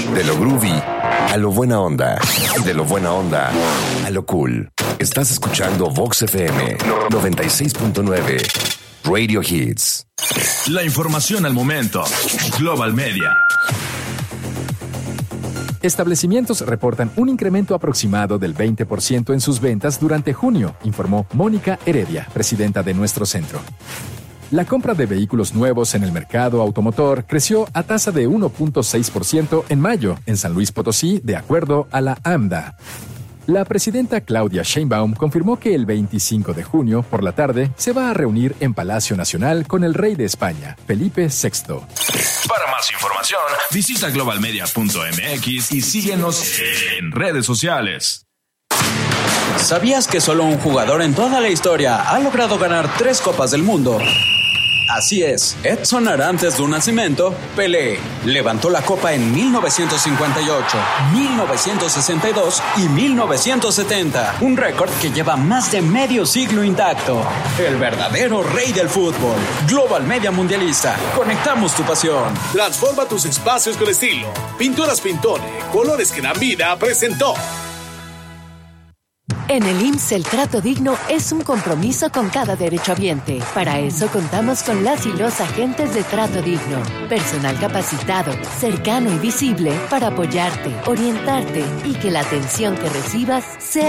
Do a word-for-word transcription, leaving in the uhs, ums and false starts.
De lo groovy a lo buena onda. De lo buena onda a lo cool. Estás escuchando Vox F M noventa y seis punto nueve. Radio Hits. La información al momento. Global Media. Establecimientos reportan un incremento aproximado del veinte por ciento en sus ventas durante junio, informó Mónica Heredia, presidenta de nuestro centro. La compra de vehículos nuevos en el mercado automotor creció a tasa de uno punto seis por ciento en mayo en San Luis Potosí, de acuerdo a la AMDA. La presidenta Claudia Sheinbaum confirmó que el veinticinco de junio, por la tarde, se va a reunir en Palacio Nacional con el rey de España, Felipe sexto. Para más información, visita global media punto m x y síguenos en redes sociales. ¿Sabías que solo un jugador en toda la historia ha logrado ganar tres Copas del Mundo? Así es, Edson Arantes do Nascimento, Pelé, levantó la copa en mil novecientos cincuenta y ocho, mil novecientos sesenta y dos y mil novecientos setenta, un récord que lleva más de medio siglo intacto. El verdadero rey del fútbol. Global Media Mundialista, conectamos tu pasión. Transforma tus espacios con estilo. Pinturas Pintone, colores que dan vida, presentó. En el I M S S el trato digno es un compromiso con cada derechohabiente. Para eso contamos con las y los agentes de trato digno. Personal capacitado, cercano y visible para apoyarte, orientarte y que la atención que recibas sea